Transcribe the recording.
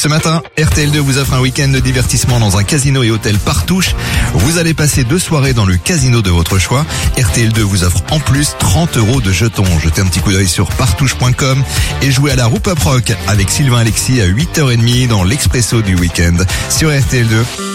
Ce matin, RTL2 vous offre un week-end de divertissement dans un casino et hôtel Partouche. Vous allez passer 2 soirées dans le casino de votre choix. RTL2 vous offre en plus 30 € de jetons. Jetez un petit coup d'œil sur partouche.com et jouez à la Roue Pop Rock avec Sylvain Alexis à 8h30 dans l'Expresso du week-end sur RTL2.